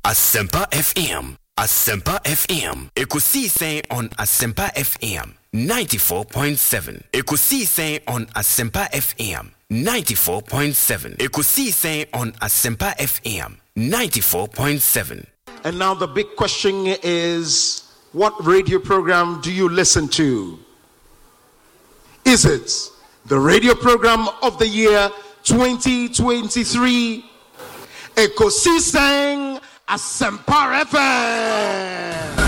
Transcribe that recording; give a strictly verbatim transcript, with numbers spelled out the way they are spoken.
Asempa F M. Asempa F M. Ekosi say on Asempa F M ninety-four point seven. Ekosi say on Asempa F M ninety-four point seven. Ekosi say on Asempa F M ninety-four point seven. And now the big question is, what radio program do you listen to? Is it the radio program of the year twenty twenty-three? Ekosi saying Asempa F M.